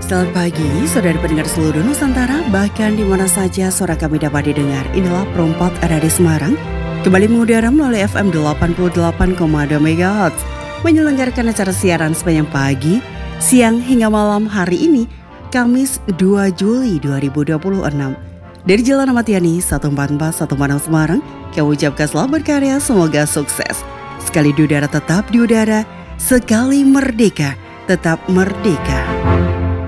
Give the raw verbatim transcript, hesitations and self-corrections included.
Selamat pagi, saudara pendengar seluruh Nusantara, bahkan di mana saja suara kami dapat didengar. Inilah Perempat ada di Semarang, kembali mengudara melalui F M delapan puluh delapan koma dua megahertz, menyelenggarakan acara siaran sepanjang pagi, siang hingga malam hari ini, Kamis dua Juli dua ribu dua puluh enam. Dari Jalan Ahmad Yani seratus empat puluh empat satu Padang Semarang, kami ucapkan selamat berkarya, semoga sukses. Sekali di udara tetap di udara, sekali merdeka tetap merdeka.